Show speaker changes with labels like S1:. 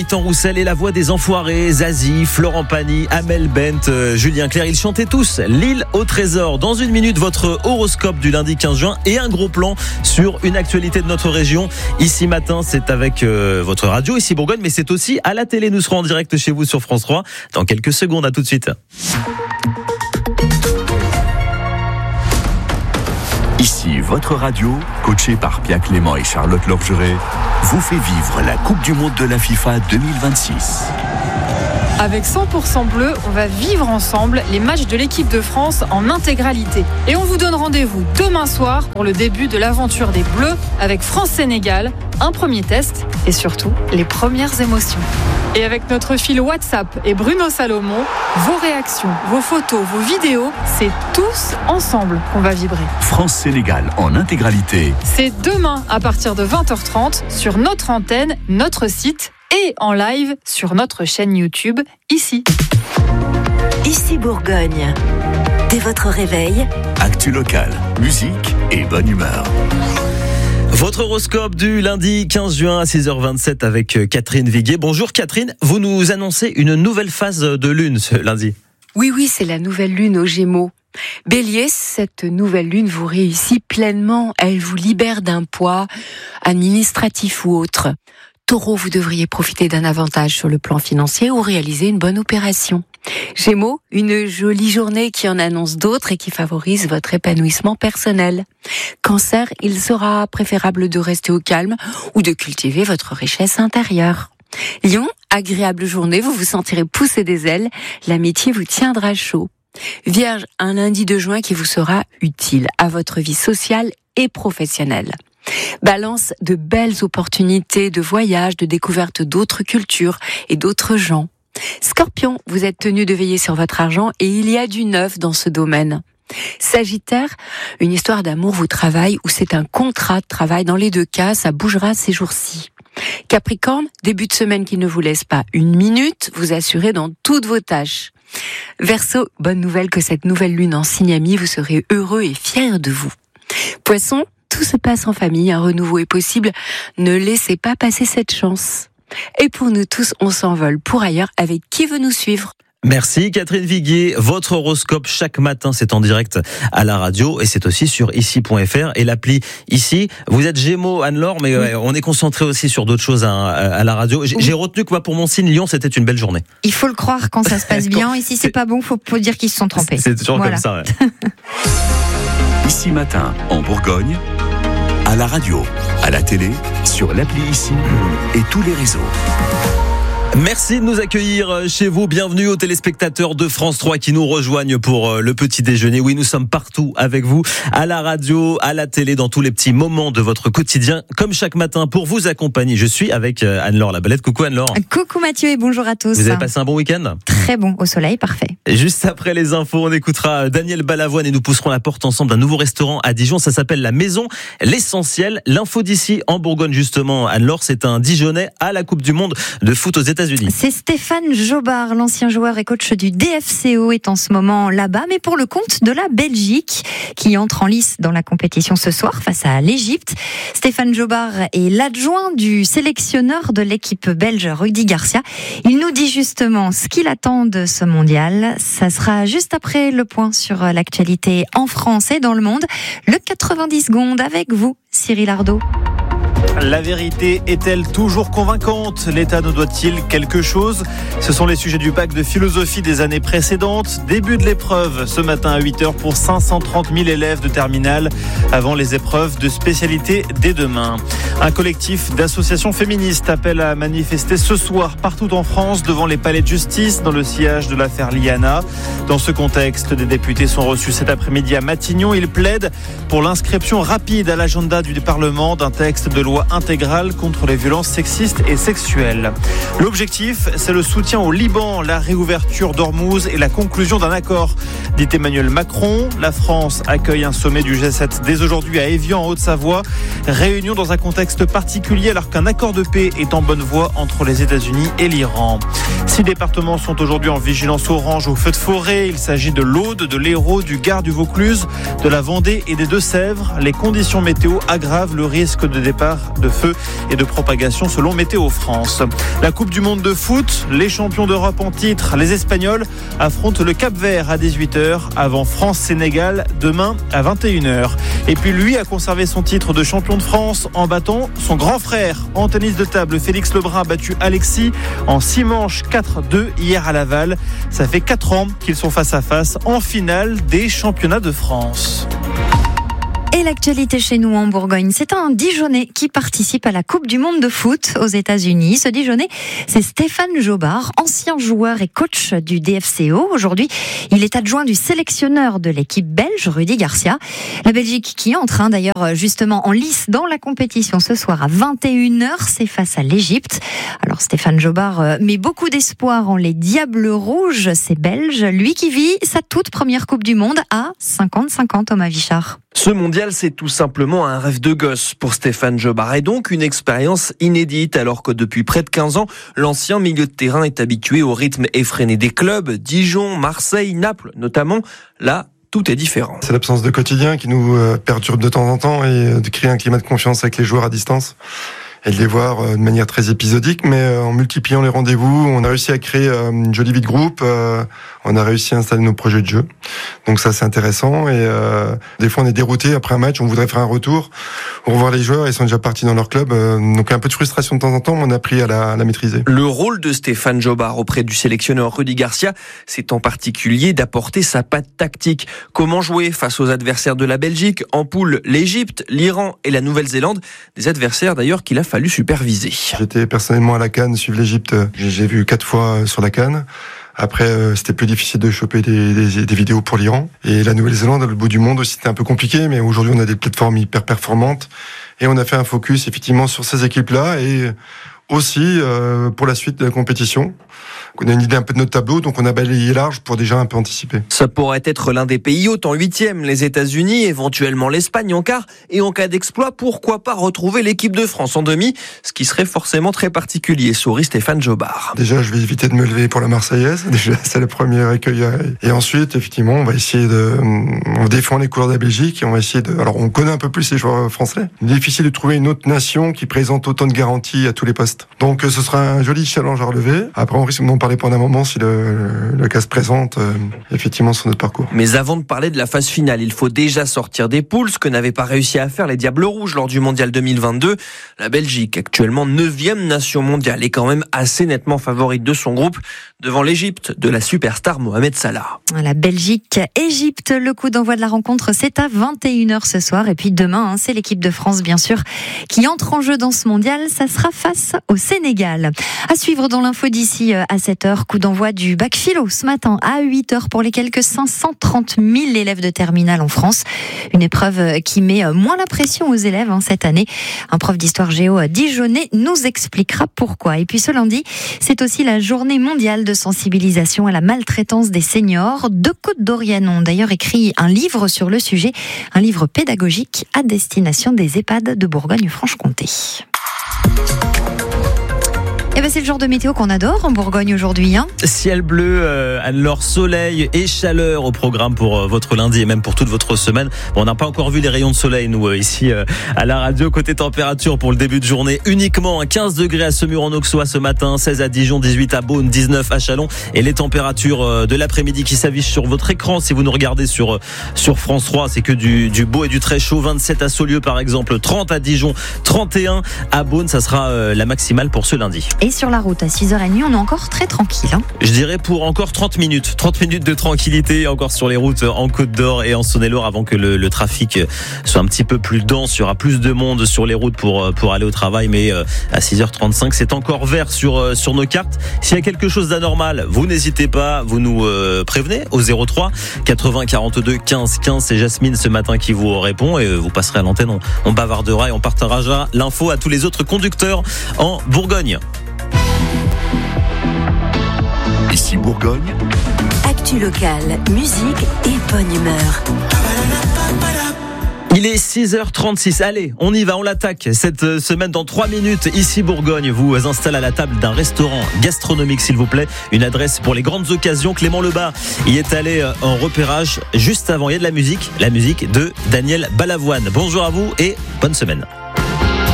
S1: Gaëtan Roussel et la voix des Enfoirés, Zazie, Florent Pagny, Amel Bent, Julien Clerc, ils chantaient tous l'île au trésor. Dans une minute, votre horoscope du lundi 15 juin et un gros plan sur une actualité de notre région. Ici matin, c'est avec votre radio, ici Bourgogne, mais c'est aussi à la télé. Nous serons en direct chez vous sur France 3 dans quelques secondes. À tout de suite.
S2: Ici votre radio, coachée par Pia Clément et Charlotte Lorgeret, vous fait vivre la Coupe du Monde de la FIFA 2026.
S3: Avec 100% bleu, on va vivre ensemble les matchs de l'équipe de France en intégralité. Et on vous donne rendez-vous demain soir pour le début de l'aventure des Bleus avec France-Sénégal, un premier test et surtout les premières émotions. Et avec notre fil WhatsApp et Bruno Salomon, vos réactions, vos photos, vos vidéos, c'est tous ensemble qu'on va vibrer.
S2: France-Sénégal en intégralité.
S3: C'est demain à partir de 20h30 sur notre antenne, notre site et en live sur notre chaîne YouTube, ici.
S4: Ici Bourgogne. Dès votre réveil,
S2: Actu locale, musique et bonne humeur.
S1: Votre horoscope du lundi 15 juin à 6h27 avec Catherine Viguier. Bonjour Catherine, vous nous annoncez une nouvelle phase de lune ce lundi.
S5: Oui, c'est la nouvelle lune aux Gémeaux. Bélier, cette nouvelle lune vous réussit pleinement. Elle vous libère d'un poids administratif ou autre. Taureau, vous devriez profiter d'un avantage sur le plan financier ou réaliser une bonne opération. Gémeaux, une jolie journée qui en annonce d'autres et qui favorise votre épanouissement personnel. Cancer, il sera préférable de rester au calme ou de cultiver votre richesse intérieure. Lion, agréable journée, vous vous sentirez pousser des ailes, l'amitié vous tiendra chaud. Vierge, un lundi de juin qui vous sera utile à votre vie sociale et professionnelle. Balance, de belles opportunités de voyage, de découverte d'autres cultures et d'autres gens. Scorpion, vous êtes tenu de veiller sur votre argent et il y a du neuf dans ce domaine. Sagittaire, une histoire d'amour vous travaille ou c'est un contrat de travail. Dans les deux cas, ça bougera ces jours-ci. Capricorne, début de semaine qui ne vous laisse pas une minute, vous assurez dans toutes vos tâches. Verseau, bonne nouvelle que cette nouvelle lune en signe ami, vous serez heureux et fier de vous. Poisson, tout se passe en famille, un renouveau est possible, ne laissez pas passer cette chance. Et pour nous tous, on s'envole pour ailleurs avec qui veut nous suivre.
S1: Merci Catherine Viguier. Votre horoscope chaque matin, c'est en direct à la radio et c'est aussi sur ici.fr et l'appli Ici. Vous êtes Gémeaux, Anne-Laure, mais
S3: oui.
S1: On est concentré aussi sur d'autres choses à la radio. J'ai retenu que pour mon signe Lyon, c'était une belle journée.
S6: Il faut le croire quand ça se passe bien et si c'est pas bon, faut dire qu'ils se sont trompés.
S1: C'est toujours
S6: voilà.
S1: Comme ça. Ouais.
S2: Ici matin en Bourgogne, à la radio, à la télé, sur l'appli Ici et tous les réseaux.
S1: Merci de nous accueillir chez vous. Bienvenue aux téléspectateurs de France 3 qui nous rejoignent pour le petit déjeuner. Oui, nous sommes partout avec vous, à la radio, à la télé, dans tous les petits moments de votre quotidien. Comme chaque matin, pour vous accompagner, je suis avec Anne-Laure Labalette. Coucou Anne-Laure.
S6: Coucou Mathieu et bonjour à tous.
S1: Vous avez passé un bon week-end ?
S6: Très bon, au soleil, parfait.
S1: Et juste après les infos, on écoutera Daniel Balavoine et nous pousserons la porte ensemble d'un nouveau restaurant à Dijon. Ça s'appelle La Maison, l'essentiel. L'info d'ici en Bourgogne, justement, Anne-Laure, c'est un Dijonnais à la Coupe du Monde de foot aux États-Unis.
S6: C'est Stéphane Jobard, l'ancien joueur et coach du DFCO, est en ce moment là-bas, mais pour le compte de la Belgique, qui entre en lice dans la compétition ce soir face à l'Égypte. Stéphane Jobard est l'adjoint du sélectionneur de l'équipe belge, Rudy Garcia. Il nous dit justement ce qu'il attend de ce mondial. Ça sera juste après le point sur l'actualité en France et dans le monde. Le 90 secondes avec vous, Cyril Ardo.
S7: La vérité est-elle toujours convaincante ? L'État nous doit-il quelque chose ? Ce sont les sujets du bac de philosophie des années précédentes. Début de l'épreuve ce matin à 8h pour 530 000 élèves de terminale avant les épreuves de spécialité dès demain. Un collectif d'associations féministes appelle à manifester ce soir partout en France devant les palais de justice dans le sillage de l'affaire Liana. Dans ce contexte, des députés sont reçus cet après-midi à Matignon. Ils plaident pour l'inscription rapide à l'agenda du Parlement d'un texte de loi intégrale contre les violences sexistes et sexuelles. L'objectif, c'est le soutien au Liban, la réouverture d'Ormuz et la conclusion d'un accord, dit Emmanuel Macron. La France accueille un sommet du G7 dès aujourd'hui à Évian en Haute-Savoie. Réunion dans un contexte particulier alors qu'un accord de paix est en bonne voie entre les États-Unis et l'Iran. 6 départements sont aujourd'hui en vigilance orange au feu de forêt. Il s'agit de l'Aude, de l'Hérault, du Gard, du Vaucluse, de la Vendée et des Deux-Sèvres. Les conditions météo aggravent le risque de départ de feu et de propagation selon Météo France. La Coupe du Monde de foot, les champions d'Europe en titre, les Espagnols affrontent le Cap-Vert à 18h avant France-Sénégal demain à 21h. Et puis lui a conservé son titre de champion de France en battant son grand frère. En tennis de table, Félix Lebrun a battu Alexis en 6 manches 4-2 hier à Laval. Ça fait 4 ans qu'ils sont face à face en finale des championnats de France.
S6: Et l'actualité chez nous en Bourgogne, c'est un Dijonnais qui participe à la Coupe du Monde de foot aux États-Unis. Ce Dijonnais, c'est Stéphane Jobard, ancien joueur et coach du DFCO. Aujourd'hui, il est adjoint du sélectionneur de l'équipe belge, Rudy Garcia. La Belgique qui entre d'ailleurs justement en lice dans la compétition ce soir à 21h, c'est face à l'Égypte. Alors Stéphane Jobard met beaucoup d'espoir en les Diables Rouges, c'est belge. Lui qui vit sa toute première Coupe du Monde à 55 ans, Thomas Vichard.
S8: Ce mondial, c'est tout simplement un rêve de gosse pour Stéphane Jobard et donc une expérience inédite alors que depuis près de 15 ans, l'ancien milieu de terrain est habitué au rythme effréné des clubs, Dijon, Marseille, Naples notamment. Là, tout est différent.
S9: C'est l'absence de quotidien qui nous perturbe de temps en temps et de créer un climat de confiance avec les joueurs à distance. Et de les voir de manière très épisodique, mais en multipliant les rendez-vous, on a réussi à créer une jolie vie de groupe, on a réussi à installer nos projets de jeu. Donc ça, c'est intéressant. Et des fois, on est dérouté après un match, on voudrait faire un retour, on revoir les joueurs, ils sont déjà partis dans leur club. Donc un peu de frustration de temps en temps, mais on a appris à la maîtriser.
S8: Le rôle de Stéphane Jobard auprès du sélectionneur Rudy Garcia, c'est en particulier d'apporter sa patte tactique. Comment jouer face aux adversaires de la Belgique, en poule l'Égypte, l'Iran et la Nouvelle-Zélande, des adversaires d'ailleurs qu'il a fallu superviser.
S9: J'étais personnellement à la CAN, suivre l'Égypte. J'ai vu 4 fois sur la CAN. Après, c'était plus difficile de choper des vidéos pour l'Iran. Et la Nouvelle-Zélande, le bout du monde aussi, c'était un peu compliqué. Mais aujourd'hui, on a des plateformes hyper performantes. Et on a fait un focus, effectivement, sur ces équipes-là. Et aussi, pour la suite de la compétition. On a une idée un peu de notre tableau, donc on a balayé large pour déjà un peu anticiper.
S8: Ça pourrait être l'un des pays hôtes en 8e, les États-Unis, éventuellement l'Espagne en quart, et en cas d'exploit, pourquoi pas retrouver l'équipe de France en demi, ce qui serait forcément très particulier, sourit Stéphane Jobard.
S9: Déjà, je vais éviter de me lever pour la Marseillaise, déjà c'est le premier accueil. Et ensuite, effectivement, on va essayer on défend les couleurs de la Belgique, et on va essayer alors on connaît un peu plus les joueurs français. Il est difficile de trouver une autre nation qui présente autant de garanties à tous les postes. Donc ce sera un joli challenge à relever. Après, on risque d'en parler pendant un moment si le cas se présente effectivement sur notre parcours.
S8: Mais avant de parler de la phase finale, il faut déjà sortir des poules, ce que n'avaient pas réussi à faire les Diables Rouges lors du Mondial 2022. La Belgique, actuellement 9e nation mondiale, est quand même assez nettement favorite de son groupe devant l'Égypte de la superstar Mohamed Salah.
S6: La Belgique, Égypte, le coup d'envoi de la rencontre, c'est à 21h ce soir. Et puis demain, c'est l'équipe de France, bien sûr, qui entre en jeu dans ce mondial. Ça sera face au Sénégal. À suivre dans l'info d'ici à 7h, coup d'envoi du bac philo ce matin à 8h pour les quelques 530 000 élèves de terminale en France. Une épreuve qui met moins la pression aux élèves cette année. Un prof d'histoire géo dijonnais nous expliquera pourquoi. Et puis ce lundi, c'est aussi la journée mondiale de sensibilisation à la maltraitance des seniors. 2 Côtes-d'Oriennes ont d'ailleurs écrit un livre sur le sujet, un livre pédagogique à destination des EHPAD de Bourgogne-Franche-Comté. Et c'est le genre de météo qu'on adore en Bourgogne aujourd'hui.
S1: Ciel bleu, alors soleil et chaleur au programme pour votre lundi et même pour toute votre semaine. Bon, on n'a pas encore vu les rayons de soleil, nous, ici à la radio. Côté température pour le début de journée, uniquement 15 degrés à Semur-en-Auxois ce matin, 16 à Dijon, 18 à Beaune, 19 à Châlons. Et les températures de l'après-midi qui s'affichent sur votre écran, si vous nous regardez sur France 3, c'est que du beau et du très chaud. 27 à Saulieu par exemple, 30 à Dijon, 31 à Beaune. Ça sera la maximale pour ce lundi.
S6: Et sur la route à 6h30, on est encore très tranquille.
S1: Je dirais pour encore 30 minutes. 30 minutes de tranquillité encore sur les routes en Côte d'Or et en Saône-et-Loire avant que le trafic soit un petit peu plus dense. Il y aura plus de monde sur les routes pour aller au travail, mais à 6h35, c'est encore vert sur nos cartes. S'il y a quelque chose d'anormal, vous n'hésitez pas, vous nous prévenez au 03 80 42 15 15. C'est Jasmine ce matin qui vous répond et vous passerez à l'antenne. On bavardera et on partagera l'info à tous les autres conducteurs en Bourgogne.
S2: Ici Bourgogne.
S4: Actu locale, musique et bonne humeur.
S1: Il est 6h36. Allez, on y va, on l'attaque. Cette semaine, dans 3 minutes, ici Bourgogne, vous installe à la table d'un restaurant gastronomique, s'il vous plaît. Une adresse pour les grandes occasions. Clément Lebas y est allé en repérage. Juste avant, il y a de la musique de Daniel Balavoine. Bonjour à vous et bonne semaine.